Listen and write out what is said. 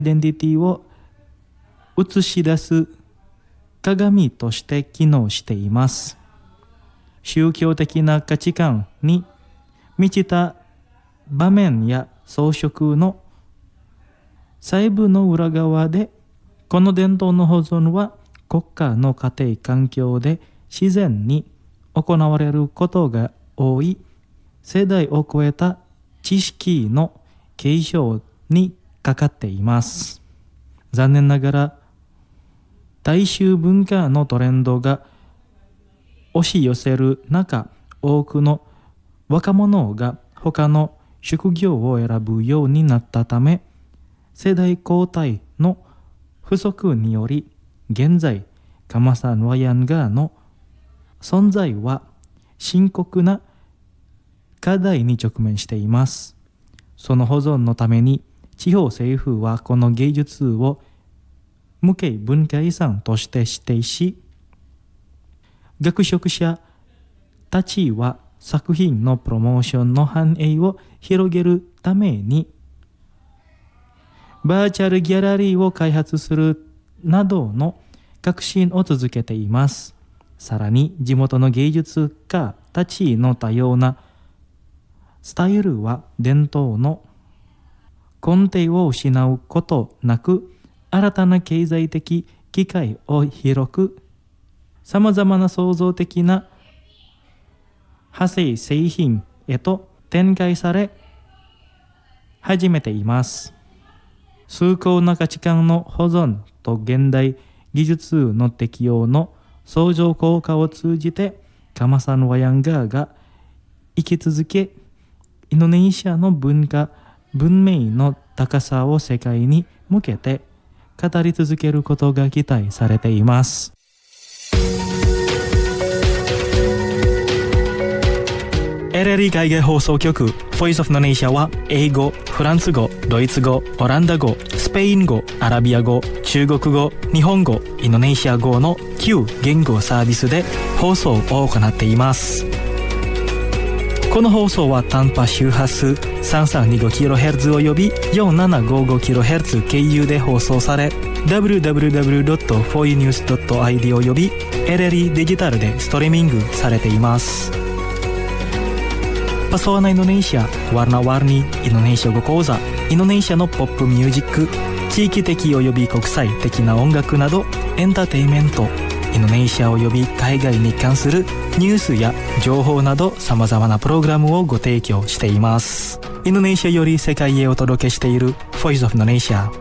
デンティティを映し出す鏡として機能しています。宗教的な価値観に満ちた場面や装飾の細部の裏側で、この伝統の保存は国家の家庭環境で自然に行われることが多い、世代を超えた知識の継承にかかっています。残念ながら大衆文化のトレンドが押し寄せる中、多くの若者が他の職業を選ぶようになったため、世代交代の不足により、現在カマサンワヤンガーの存在は深刻な課題に直面しています。その保存のために地方政府はこの芸術を無形文化遺産として指定し、学識者たちは作品のプロモーションの範囲を広げるためにバーチャルギャラリーを開発するなどの革新を続けています。さらに地元の芸術家たちの多様なスタイルは伝統の根底を失うことなく、新たな経済的機会を広く、さまざまな創造的な派生製品へと展開され始めています。崇高な価値観の保存と現代技術の適用の相乗効果を通じて、カマサンワヤンガーが生き続け、インドネシアの文化文明の高さを世界に向けて語り続けることが期待されています。LLE 海外放送局 Voice of Indonesia は英語、フランス語、ドイツ語、オランダ語、スペイン語、アラビア語、中国語、日本語、インドネシア語の9言語サービスで放送を行っています。この放送は短波周波数 3325kHz および 4755kHz 経由で放送され、www.foinews.id および LLE デジタルでストリーミングされています。Pesona Indonesia, Warna-warni Indonesia語講座、インドネシアのポップミュージック、地域的および国際的な音楽など、エンターテインメント、インドネシアおよび海外に関するニュースや情報など様々なプログラムをご提供しています。インドネシアより世界へお届けしている Voice of Indonesia。